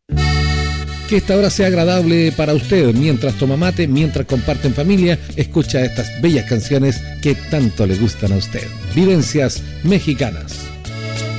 Que esta hora sea agradable para usted mientras toma mate, mientras comparte en familia, escucha estas bellas canciones que tanto le gustan a usted. Vivencias mexicanas.